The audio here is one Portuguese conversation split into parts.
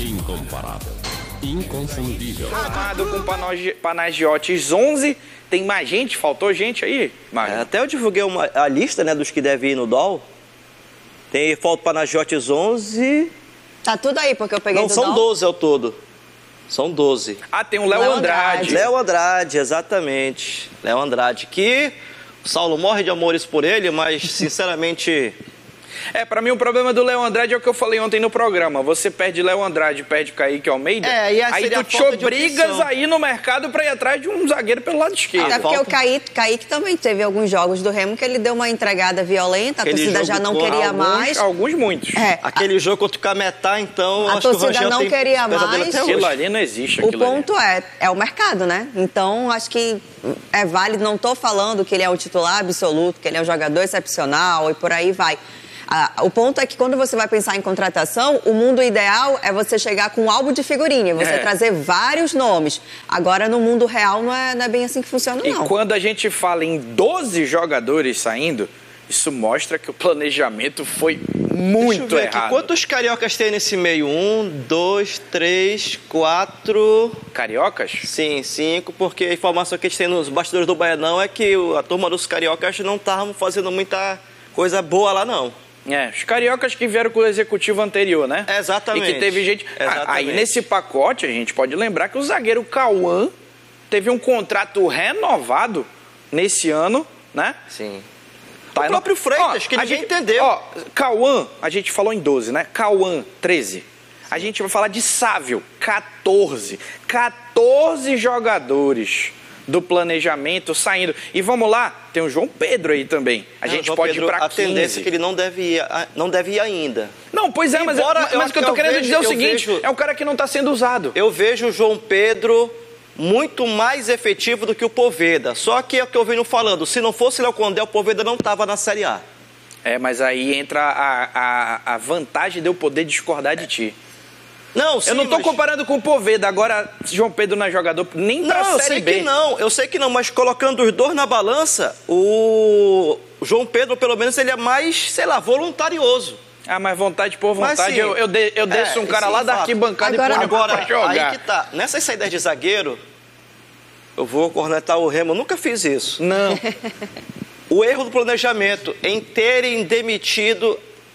Incomparável. Inconfundível. Amado com Panagiotis 11. Tem mais gente? Faltou gente aí, Mário? Até eu divulguei a lista, né, dos que devem ir no DOL. Falta o Panagiotis 11... Tá tudo aí, porque eu peguei Não, do são DOL. 12 ao todo. São 12. Ah, tem o Léo Andrade. Léo Andrade, exatamente. Léo Andrade, que o Saulo morre de amores por ele, mas, sinceramente... Pra mim o problema do Léo Andrade é o que eu falei ontem no programa. Você perde Léo Andrade, perde Kaique Almeida, aí tu te obrigas a ir no mercado pra ir atrás de um zagueiro pelo lado esquerdo. Até porque o Kaique também teve alguns jogos do Remo que ele deu uma entregada violenta, a torcida já não queria mais. Muitos. Aquele jogo contra o Cametá, então... A torcida não queria mais. Aquilo ali não existe. O ponto é o mercado, né? Então, acho que é válido. Não tô falando que ele é o titular absoluto, que ele é um jogador excepcional e por aí vai. O ponto é que quando você vai pensar em contratação, o mundo ideal é você chegar com um álbum de figurinha, você trazer vários nomes. Agora, no mundo real, não é bem assim que funciona, não. E quando a gente fala em 12 jogadores saindo, isso mostra que o planejamento foi muito errado. Quantos cariocas tem nesse meio? 1, 2, 3, 4... Cariocas? Sim, 5, porque a informação que a gente tem nos bastidores do Baianão é que a turma dos cariocas não estavam fazendo muita coisa boa lá, não. Os cariocas que vieram com o executivo anterior, né? Exatamente. E que teve gente... Aí nesse pacote, a gente pode lembrar que o zagueiro Cauã teve um contrato renovado nesse ano, né? Sim. O próprio Freitas, que ninguém entendeu. Cauã, a gente falou em 12, né? Cauã, 13. A gente vai falar de Sávio, 14. 14 jogadores do planejamento saindo. E vamos lá, tem o João Pedro aí também. A gente pode ir para 15. A tendência é que ele não deve ir ainda. Não, pois é, mas o que eu tô querendo dizer é o seguinte, é um cara que não está sendo usado. Eu vejo o João Pedro muito mais efetivo do que o Poveda. Só que é o que eu venho falando, se não fosse Léo Condé, o Poveda não estava na Série A. Mas aí entra a vantagem de eu poder discordar de ti. Não, sim, eu não estou comparando com o Poveda, agora João Pedro não é jogador nem para a Série B. Eu sei que não, mas colocando os dois na balança, o João Pedro, pelo menos, ele é mais, sei lá, voluntarioso. Mas vontade por vontade, eu desço um cara lá da arquibancada e põe pra jogar. Aí que tá, nessas saídas de zagueiro, eu vou cornetar o Remo, eu nunca fiz isso. Não. O erro do planejamento em terem demitido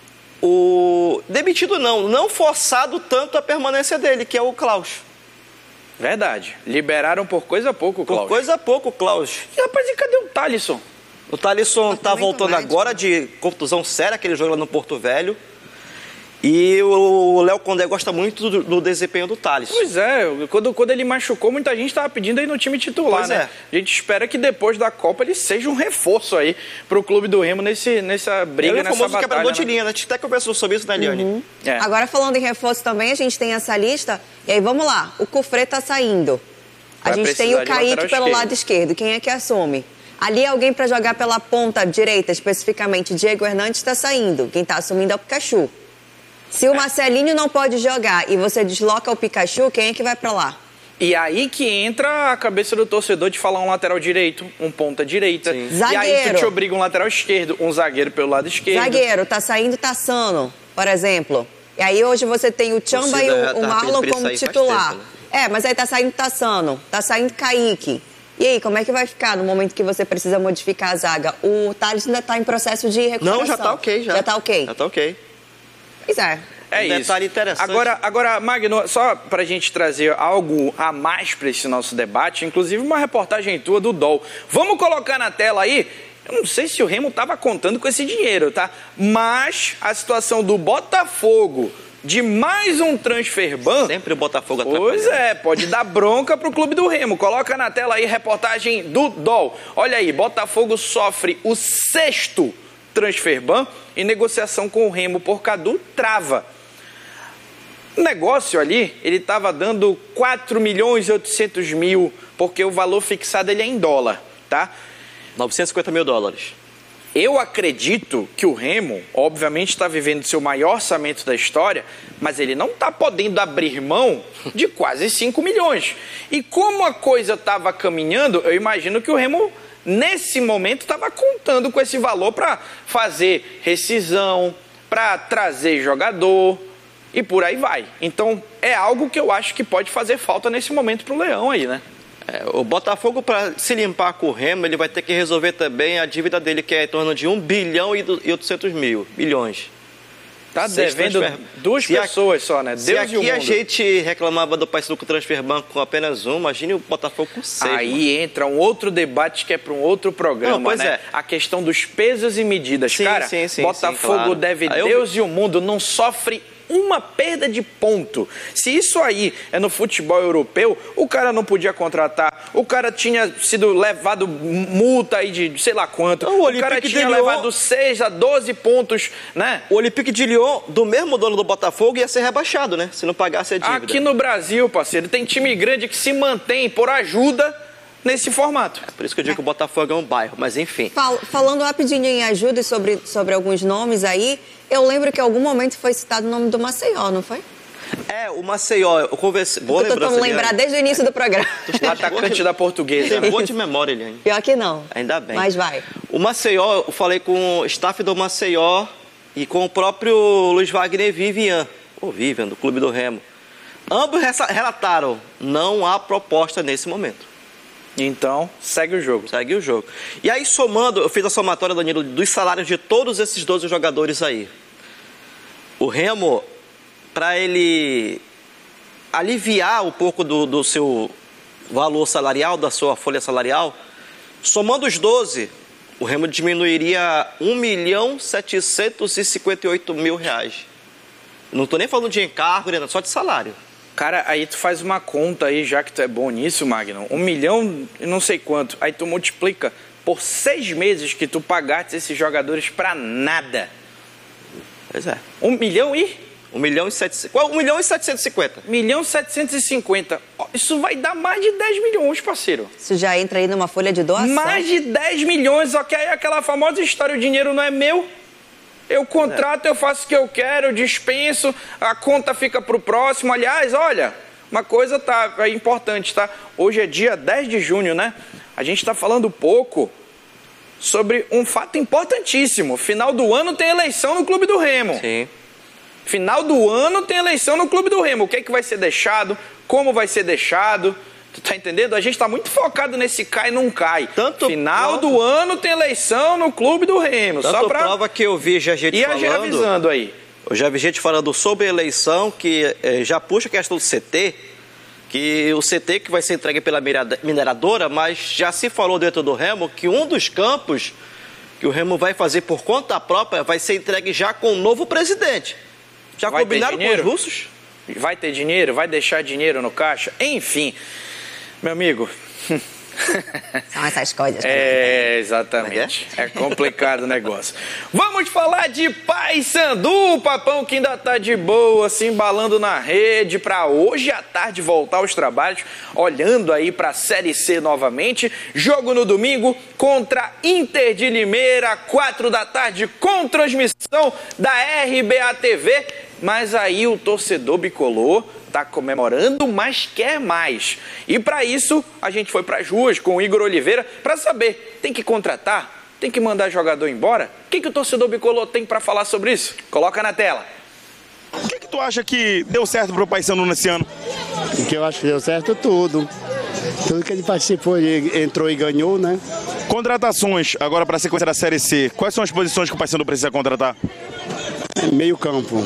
não forçado tanto a permanência dele, que é o Klaus. Verdade. Liberaram por coisa pouco o Klaus. Por coisa pouco o Klaus. E rapaz, e cadê o Thalisson? O Thalisson tá voltando agora de contusão séria, aquele jogo lá no Porto Velho. E o Léo Condé gosta muito do desempenho do Thalisson. Pois é, quando ele machucou, muita gente estava pedindo aí no time titular, né? A gente espera que depois da Copa ele seja um reforço aí pro clube do Remo nessa briga, nessa batalha. Quebrador de linha, né? A gente até conversou sobre isso, né, Eliane? Agora, falando em reforço também, a gente tem essa lista. E aí, vamos lá. O Cufré tá saindo. A gente tem o Kaique pelo lado esquerdo. Quem é que assume? Ali, alguém para jogar pela ponta direita, especificamente Diego Hernandes, está saindo. Quem está assumindo é o Pikachu. Se o Marcelinho não pode jogar e você desloca o Pikachu, quem é que vai para lá? E aí que entra a cabeça do torcedor de falar um lateral direito, um ponta direita. Sim. Zagueiro. E aí tu te obriga um lateral esquerdo, um zagueiro pelo lado esquerdo. Zagueiro, tá saindo Tassano, por exemplo. E aí hoje você tem o Tchamba e o Marlon como titular. Tempo, né? Mas aí tá saindo Tassano, tá saindo Kaique. E aí, como é que vai ficar no momento que você precisa modificar a zaga? O Thales ainda tá em processo de recuperação. Não, já tá ok. Já tá ok? Já tá ok. Pois é. É isso. Detalhe interessante. Agora, Magno, só pra gente trazer algo a mais para esse nosso debate, inclusive uma reportagem tua do DOL. Vamos colocar na tela aí. Eu não sei se o Remo tava contando com esse dinheiro, tá? Mas a situação do Botafogo de mais um transfer ban. Sempre o Botafogo atrapalhando. Pois é, pode dar bronca pro clube do Remo. Coloca na tela aí reportagem do DOL. Olha aí, Botafogo sofre o 6º transfer ban e negociação com o Remo por Cadu trava. O negócio ali, ele estava dando 4.800.000, porque o valor fixado ele é em dólar, tá? 950 mil dólares. Eu acredito que o Remo, obviamente, está vivendo seu maior orçamento da história, mas ele não está podendo abrir mão de quase 5 milhões. E como a coisa estava caminhando, eu imagino que o Remo, nesse momento, estava contando com esse valor para fazer rescisão, para trazer jogador. e por aí vai. Então, é algo que eu acho que pode fazer falta nesse momento pro Leão aí, né? O Botafogo, para se limpar com o Remo, ele vai ter que resolver também a dívida dele, que é em torno de 1 bilhão e 800 milhões. Tá devendo duas pessoas só, né? Deus e o mundo. Se aqui a gente reclamava do Paysandu com o Transferbanco com apenas um, imagine o Botafogo com 6. Aí entra um outro debate que é para um outro programa, pois né? é. A questão dos pesos e medidas. Sim, cara, sim, Botafogo claro. deve Deus e o mundo, não sofre uma perda de ponto. Se isso aí é no futebol europeu, o cara não podia contratar, o cara tinha sido levado multa aí de sei lá quanto, o cara tinha levado 6 a 12 pontos, né? O Olympique de Lyon, do mesmo dono do Botafogo, ia ser rebaixado, né? Se não pagasse a dívida. Aqui no Brasil, parceiro, tem time grande que se mantém por ajuda nesse formato. É por isso que eu digo que o Botafogo é um bairro, mas enfim. Falando rapidinho em ajuda e sobre alguns nomes aí, eu lembro que em algum momento foi citado o nome do Maceió, não foi? O Maceió, eu conversei... Boa lembrança, Tô lembrar desde o início do programa. Atacante da Portuguesa. Tem boa de memória, Eliane. Pior que não. Ainda bem. Mas vai. O Maceió, eu falei com o staff do Maceió e com o próprio Luiz Wagner Vivian, do Clube do Remo. Ambos relataram, não há proposta nesse momento. Então, segue o jogo. Segue o jogo. E aí, somando, eu fiz a somatória, Danilo, dos salários de todos esses 12 jogadores aí. O Remo, para ele aliviar um pouco do seu valor salarial, da sua folha salarial, somando os 12, o Remo diminuiria R$1.758.000. Não estou nem falando de encargo, só de salário. Cara, aí tu faz uma conta aí, já que tu é bom nisso, Magno. 1 milhão e não sei quanto. Aí tu multiplica por 6 meses que tu pagaste esses jogadores pra nada. Pois é. 1 milhão e? 1.750.000. 1 milhão e 750. Isso vai dar mais de 10 milhões, parceiro. Isso já entra aí numa folha de doação. Mais de 10 milhões, só que aí aquela famosa história, o dinheiro não é meu. Eu contrato, eu faço o que eu quero, eu dispenso, a conta fica pro próximo. Aliás, olha, uma coisa é importante, tá? Hoje é dia 10 de junho, né? A gente tá falando pouco sobre um fato importantíssimo. Final do ano tem eleição no Clube do Remo. Sim. Final do ano tem eleição no Clube do Remo. O que é que vai ser deixado? Como vai ser deixado? Tu tá entendendo? A gente tá muito focado nesse cai não cai. Final do ano tem eleição no Clube do Remo. Tanto só pra prova que eu vi já gente falando. E a avisando aí. Eu já vi gente falando sobre a eleição que já puxa a questão do CT, que o CT que vai ser entregue pela mineradora, mas já se falou dentro do Remo que um dos campos que o Remo vai fazer por conta própria vai ser entregue já com o novo presidente. Já combinaram com os russos? Vai ter dinheiro? Vai deixar dinheiro no caixa? Enfim, meu amigo... São essas coisas. Exatamente. É complicado o negócio. Vamos falar de Paysandu, o Papão que ainda tá de boa, se embalando na rede para hoje à tarde voltar aos trabalhos, olhando aí para a Série C novamente. Jogo no domingo contra Inter de Limeira, 4 da tarde, com transmissão da RBA TV. Mas aí o torcedor bicolor está comemorando, mas quer mais. E para isso, a gente foi para as ruas com o Igor Oliveira para saber, tem que contratar? Tem que mandar jogador embora? O que o torcedor bicolor tem para falar sobre isso? Coloca na tela. O que tu acha que deu certo pro Paysandu nesse ano? O que eu acho que deu certo tudo. Tudo que ele participou, ele entrou e ganhou, né? Contratações agora para a sequência da Série C. Quais são as posições que o Paysandu precisa contratar? Meio campo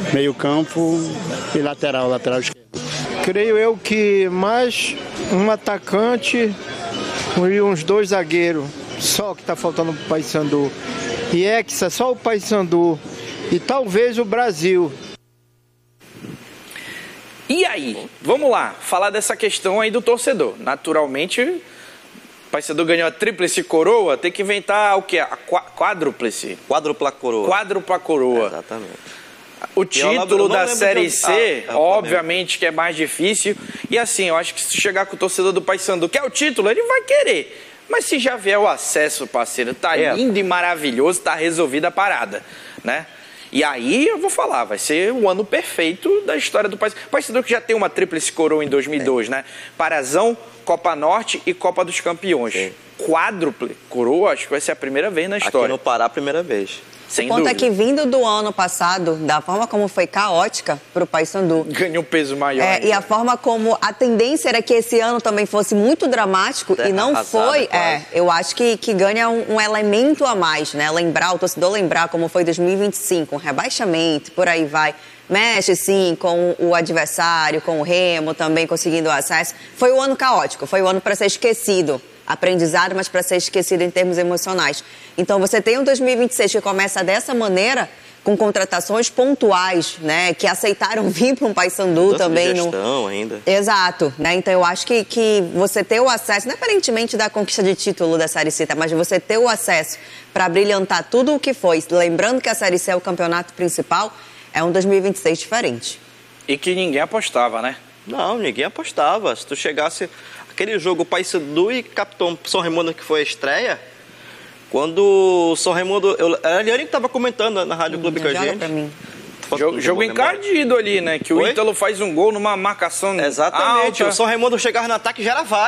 e lateral esquerdo. Creio eu que mais um atacante e uns 2 zagueiros, só que está faltando para o Paysandu. E Hexa, só o Paysandu e talvez o Brasil. E aí, vamos lá, falar dessa questão aí do torcedor. Naturalmente, o Paysandu ganhou a tríplice coroa, tem que inventar o quê? A quádruplice? Quádrupla coroa. Quádrupla coroa. Exatamente. O título da Série C, obviamente que é mais difícil. E assim, eu acho que se chegar com o torcedor do Paysandu, que é o título, ele vai querer. Mas se já vier o acesso, parceiro, tá lindo e maravilhoso, tá resolvida a parada, né? E aí eu vou falar, vai ser o ano perfeito da história do Paysandu. O Paysandu que já tem uma tríplice coroa em 2002, né? Parazão, Copa Norte e Copa dos Campeões. Sim. Quádruple coroa, acho que vai ser a primeira vez na história. Aqui no Pará, a primeira vez. Sem o ponto dúvida. é que vindo do ano passado, da forma como foi caótica para o Paysandu, Ganhou um peso maior. e a forma como a tendência era que esse ano também fosse muito dramático Terra e não arrasada, foi, quase. eu acho que ganha um elemento a mais, né? Lembrar, o torcedor lembrar como foi 2025, um rebaixamento, por aí vai. Mexe, sim, com o adversário, com o Remo também conseguindo acesso. Foi um ano caótico, foi um ano para ser esquecido. Aprendizado, mas para ser esquecido em termos emocionais. Então, você tem um 2026 que começa dessa maneira, com contratações pontuais, né, que aceitaram vir para um Paysandu também. Gestão ainda. Exato, né? Então eu acho que você ter o acesso, independentemente da conquista de título da Série C, mas você ter o acesso para brilhantar tudo o que foi, lembrando que a Série C é o campeonato principal, é um 2026 diferente. E que ninguém apostava, né? Não, ninguém apostava. Se tu chegasse... Aquele jogo Paysandu e Capitão São Raimundo, que foi a estreia, quando o São Raimundo... Era a Eliane que estava comentando na Rádio Clube com a gente. Pra mim. Jogo encardido ali, né? Que o Oi? Ítalo faz um gol numa marcação Exatamente. alta. O São Raimundo chegava no ataque e já era VAR.